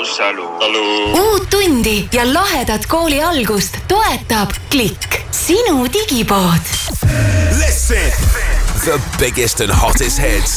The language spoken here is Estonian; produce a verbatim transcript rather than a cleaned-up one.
Salu. Uut tundi ja lahedat kooli algust toetab Klikk, sinu digipood. Listen, the biggest and hottest hits